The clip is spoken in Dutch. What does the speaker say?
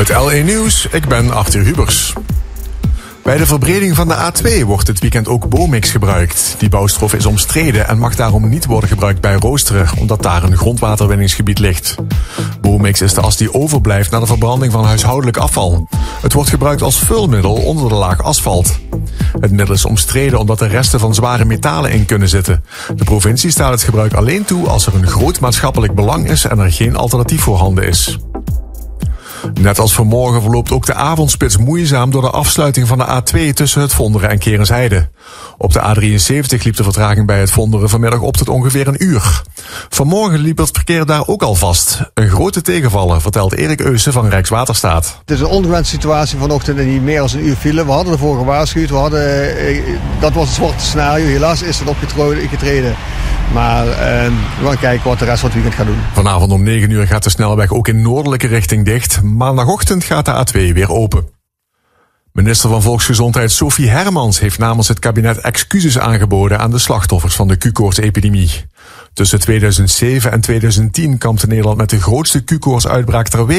Het LE Nieuws, ik ben Arthur Hubers. Bij de verbreding van de A2 wordt dit weekend ook Bomix gebruikt. Die bouwstof is omstreden en mag daarom niet worden gebruikt bij Roosteren, omdat daar een grondwaterwinningsgebied ligt. Bomix is de as die overblijft na de verbranding van huishoudelijk afval. Het wordt gebruikt als vulmiddel onder de laag asfalt. Het middel is omstreden omdat er resten van zware metalen in kunnen zitten. De provincie staat het gebruik alleen toe als er een groot maatschappelijk belang is en er geen alternatief voorhanden is. Net als vanmorgen verloopt ook de avondspits moeizaam door de afsluiting van de A2 tussen het Vonderen en Kerensheide. Op de A73 liep de vertraging bij het Vonderen vanmiddag op tot ongeveer een uur. Vanmorgen liep het verkeer daar ook al vast. Een grote tegenvaller, vertelt Erik Eusen van Rijkswaterstaat. Het is een ongewenste situatie vanochtend en niet meer dan een uur file. We hadden ervoor gewaarschuwd, dat was een zwarte scenario. Helaas is het opgetreden. Maar we gaan kijken wat de rest van het weekend gaat doen. Vanavond om 9 uur gaat de snelweg ook in noordelijke richting dicht. Maandagochtend gaat de A2 weer open. Minister van Volksgezondheid Sophie Hermans heeft namens het kabinet excuses aangeboden aan de slachtoffers van de Q-koortsepidemie. Tussen 2007 en 2010 kampte Nederland met de grootste Q-koortsuitbraak ter wereld.